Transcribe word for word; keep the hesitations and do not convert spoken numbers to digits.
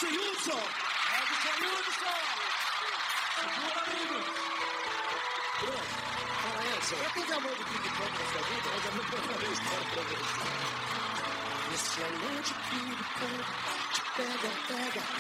Edson Hudson. Edson Hudson. Segura, amigo. Pronto. Fala, Edson. Já teve amor de ping-pong na sua vida? Eu já vou contar uma história pra você. Esse amor de ping-pong te pega, pega.